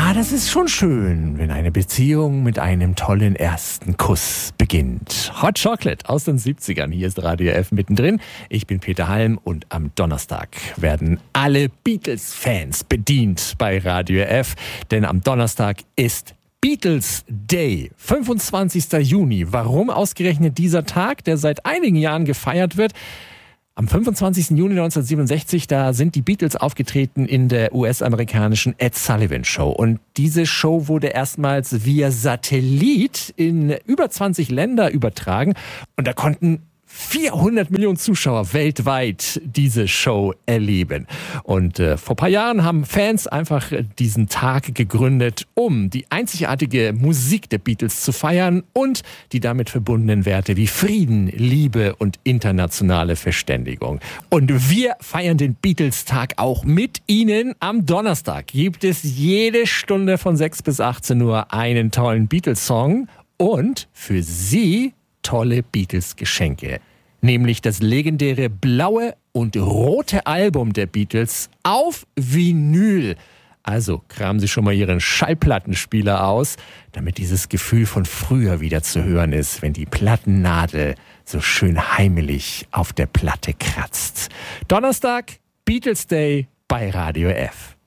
Das ist schon schön, wenn eine Beziehung mit einem tollen ersten Kuss beginnt. Hot Chocolate aus den 70ern. Hier ist Radio F mittendrin. Ich bin Peter Halm und am Donnerstag werden alle Beatles-Fans bedient bei Radio F. Denn am Donnerstag ist Beatles Day, 25. Juni. Warum ausgerechnet dieser Tag, der seit einigen Jahren gefeiert wird? Am 25. Juni 1967, da sind die Beatles aufgetreten in der US-amerikanischen Ed Sullivan Show. Und diese Show wurde erstmals via Satellit in über 20 Länder übertragen. Und da konnten 400 Millionen Zuschauer weltweit diese Show erleben. Und vor ein paar Jahren haben Fans einfach diesen Tag gegründet, um die einzigartige Musik der Beatles zu feiern und die damit verbundenen Werte wie Frieden, Liebe und internationale Verständigung. Und wir feiern den Beatles-Tag auch mit Ihnen. Am Donnerstag gibt es jede Stunde von 6 bis 18 Uhr einen tollen Beatles-Song und für Sie tolle Beatles-Geschenke. Nämlich das legendäre blaue und rote Album der Beatles auf Vinyl. Also kramen Sie schon mal Ihren Schallplattenspieler aus, damit dieses Gefühl von früher wieder zu hören ist, wenn die Plattennadel so schön heimelig auf der Platte kratzt. Donnerstag, Beatles Day bei Radio F.